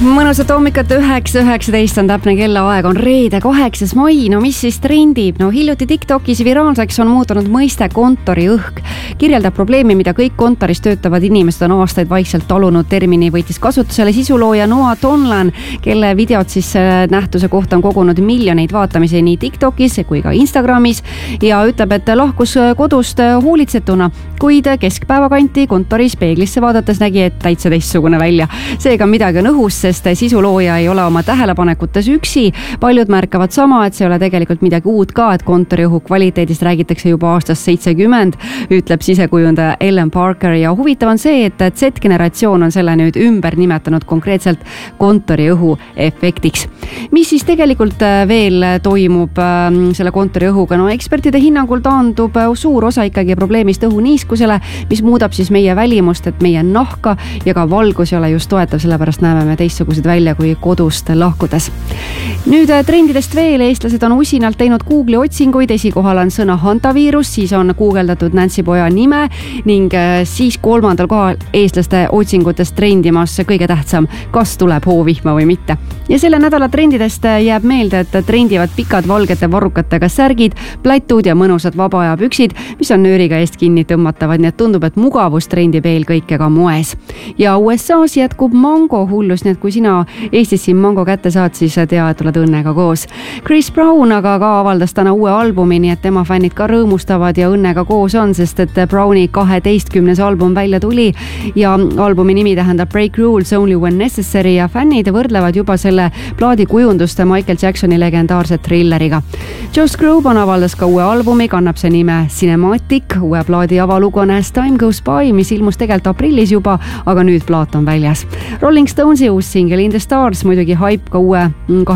Mõnusat hommikut 9.19 on täpne kellaaeg, on reede 8. mai. No mis siis trendib? No hiljuti TikTokis viraalseks on muutunud mõiste kontoriõhk. Kirjeldab probleemi, mida kõik kontoris töötavad inimesed on aastaid vaikselt talunud. Termini võitis kasutusele sisulooja Noah Tonlan, kelle videod siis nähtuse kohta on kogunud miljoneid vaatamisi nii TikTokis kui ka Instagramis ja ütleb, et lahkus kodust hoolitsetuna, kuid keskpäevakanti kontoris peeglisse vaadates nägi, et täitsa teistsugune välja. Seega midagi on õhus, sest sisulooja ei ole oma tähelepanekutes üksi. Paljud märkavad sama, et see ei ole tegelikult midagi uut ka, et kontoriõhu kvaliteedist räägitakse juba aastast 70, ütleb sisekujundaja Ellen Parker ja huvitav on see, et Z-generatsioon on selle nüüd ümber nimetanud konkreetselt kontoriõhu efektiks. Mis siis tegelikult veel toimub selle kontoriõhuga? No ekspertide hinnangul taandub suur osa ikkagi probleemist õhuniiskusele, mis muudab siis meie välimust, et meie nahka ja ka valgus ei ole just toetav, sellepärast näeme me teistsugused välja kui kodust lahkudes. Nüüd trendidest veel. Eestlased on usinalt teinud Google'i otsinguid. Esikohal on sõna hantaviirus, siis on guugeldatud Nancy poja nime ning siis 3. kohal eestlaste otsingutest trendimas kõige tähtsam, kas tuleb hoovihma või mitte. Ja selle nädala trendidest jääb meelde, et trendivad pikad valgete varrukatega särgid, plätud ja mõnusad vabaaja püksid, mis on nööriga eest kinni tõmmatavad, nii et tundub, et mugavus trendib eelkõike ka moes. Ja USA's jätkub mango hullus, nii et kui sina Eestis siin mango kätte saad, siis tea, et oled õnnega koos. Chris Brown aga ka avaldas täna uue albumi, nii et tema fännid ka rõõmustavad ja õnnega koos on, sest et Browni 12. album välja tuli ja albumi nimi tähendab Break Rules Only When Necessary ja fännid võrdlevad juba selle plaadi kujundust Michael Jacksoni legendaarse Thrilleriga. Josh Groban avaldas ka uue albumi, kannab see nime Cinematic, uue plaadi avalugu on As Time Goes By, mis ilmus tegelikult aprillis juba, aga nüüd plaat on väljas. Rolling Stonesi uus single In the Stars, muidugi hype ka uue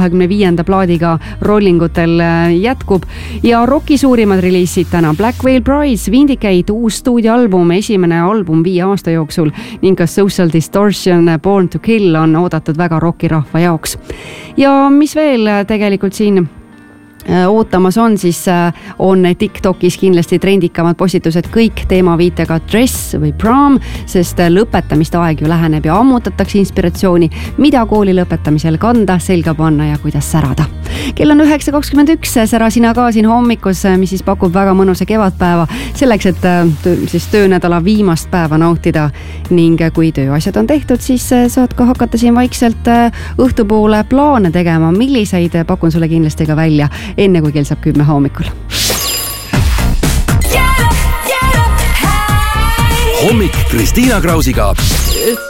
25. plaadiga rollingutel jätkub ja rocki suurimad reliisid täna. Black Veil Brides, Vindicate, uus stuudioalbum, esimene album 5 aasta jooksul ning ka Social Distortion, Born to Kill on oodatud väga rockirahva jaoks. Ja mis veel tegelikult siin ootamas on, siis on TikTokis kindlasti trendikamad postitused kõik teemaviitega dress või prom, sest lõpetamiste aeg ju läheneb ja ammutatakse inspiratsiooni, mida kooli lõpetamisel kanda, selga panna ja kuidas särada. Kell on 9.21, sära sina ka siin hommikus, mis siis pakub väga mõnusa kevadpäeva selleks, et siis töönädala viimast päeva nautida ning kui tööasjad on tehtud, siis saad ka hakata siin vaikselt õhtupoole plaane tegema, milliseid pakun sulle kindlasti ka välja enne kui kell saab 10 hommikul. Hommik Kristiina Krausiga.